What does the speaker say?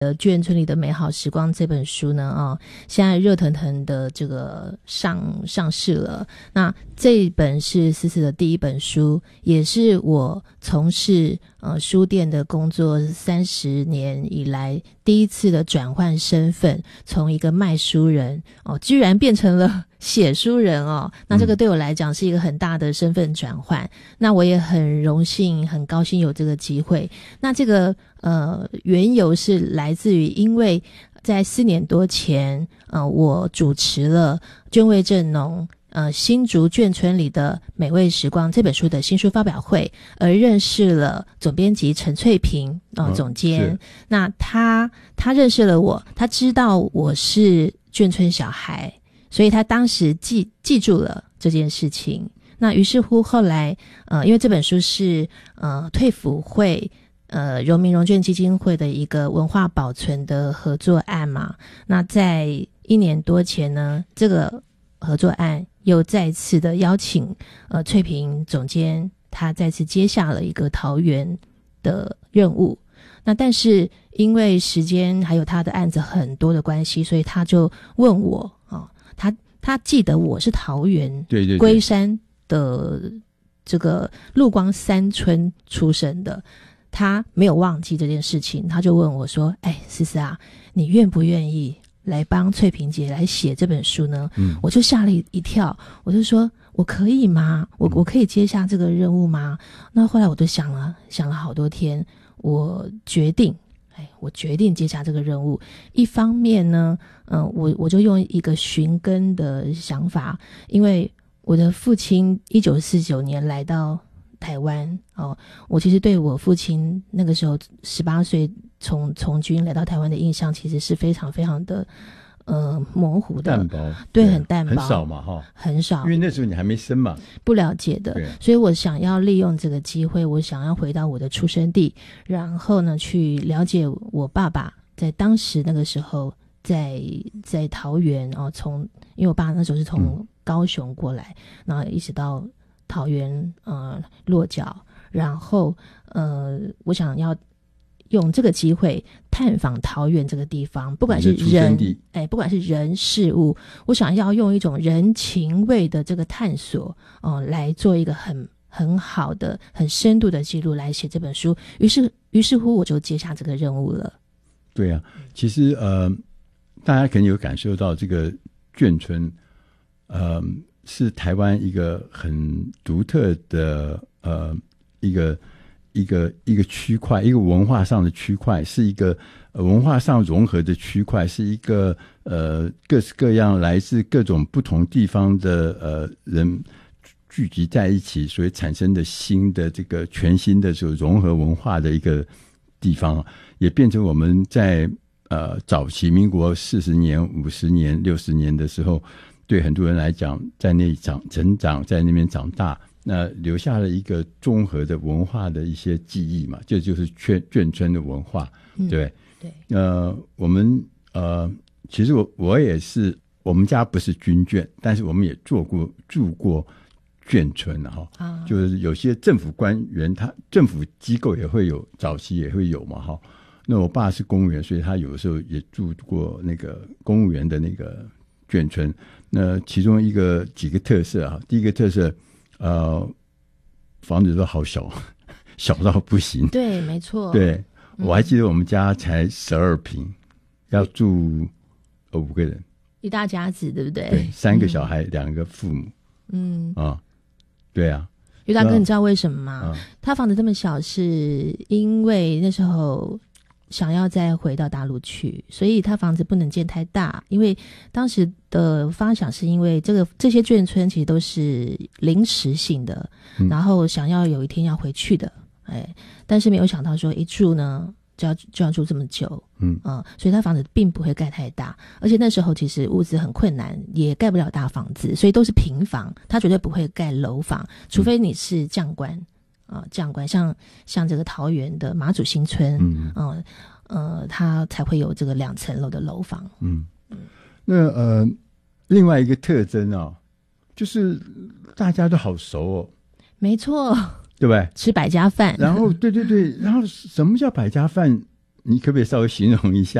眷村里的美好时光这本书呢，现在热腾腾的这个上市了。那这一本是思思的第一本书，也是我从事书店的工作30年以来第一次的转换身份，从一个卖书人居然变成了写书人那这个对我来讲是一个很大的身份转换。那我也很荣幸很高兴有这个机会。那这个缘由是来自于因为在4年多前我主持了眷味正浓新竹眷村里的美味时光这本书的新书发表会，而认识了总编辑陈翠萍总监。那他认识了我，他知道我是眷村小孩，所以他当时记住了这件事情。那于是乎后来因为这本书是退辅会荣民荣眷基金会的一个文化保存的合作案嘛，那在1年多前呢，这个合作案又再次的邀请翠萍总监，他再次接下了一个桃园的任务。那但是因为时间还有他的案子很多的关系，所以他就问我他记得我是桃园龟山的这个陆光三村出生的，他没有忘记这件事情，他就问我说思思啊，你愿不愿意来帮翠萍姐来写这本书呢？我就吓了一跳，我就说我可以吗？我可以接下这个任务吗？那后来我就想了好多天，我决定接下这个任务。一方面呢我就用一个寻根的想法，因为我的父亲1949年来到台湾我其实对我父亲那个时候18岁从军来到台湾的印象其实是非常非常的模糊的， 淡薄， 对，很淡薄， 很少嘛很少， 因为那时候你还没生嘛， 不了解的，所以我想要利用这个机会，我想要回到我的出生地，然后呢去了解我爸爸在当时那个时候在桃园因为我爸那时候是从高雄过来，然后一直到桃园落脚，然后我想要用这个机会探访桃园这个地方，不管是人事物，我想要用一种人情味的这个探索来做一个很好的很深度的记录来写这本书。于是乎我就接下这个任务了。 对啊，其实大家可能有感受到这个眷村是台湾一个很独特的一个区块，一个文化上的区块，是一个文化上融合的区块，是一个各式各样来自各种不同地方的人聚集在一起，所以产生的新的这个全新的这种融合文化的一个地方，也变成我们在早期民国40年、50年、60年的时候，对很多人来讲，在那里成长，在那边长大。那留下了一个综合的文化的一些记忆嘛，这就是眷村的文化，对。我们其实我也是，我们家不是军眷，但是我们也住过眷村就是有些政府官员，政府机构也会有，早期也会有嘛那我爸是公务员，所以他有时候也住过那个公务员的那个眷村。那其中几个特色第一个特色。房子都好小，小到不行。对， 没错。 对，我还记得我们家才12坪，要住5个人， 一大家子，对不对？ 对，3个小孩，2个父母。对啊。 于大哥，你知道为什么吗？他房子这么小，是因为那时候想要再回到大陆去，所以他房子不能建太大，因为当时的发想是因为这些眷村其实都是临时性的，然后想要有一天要回去的，但是没有想到说一住呢就要住这么久，所以他房子并不会盖太大，而且那时候其实物资很困难，也盖不了大房子，所以都是平房，他绝对不会盖楼房，除非你是将官。将官像这个桃园的马祖新村，它才会有这个2层楼的楼房。 那另外一个特征就是大家都好熟没错， 对不对？ 吃百家饭， 然后对，然后什么叫百家饭？ 你可不可以稍微形容一下